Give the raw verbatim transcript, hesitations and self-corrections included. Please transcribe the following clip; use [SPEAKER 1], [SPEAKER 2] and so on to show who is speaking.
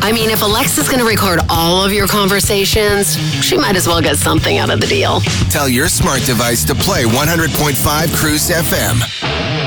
[SPEAKER 1] I mean, if Alexa's going to record all of your conversations, she might as well get something out of the deal.
[SPEAKER 2] Tell your smart device to play one hundred point five Cruise F M.